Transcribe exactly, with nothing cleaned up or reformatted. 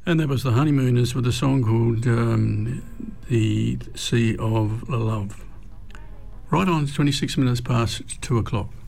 And that was the Honeymooners with a song called um, The Sea of Love. Right on, twenty-six minutes past two o'clock.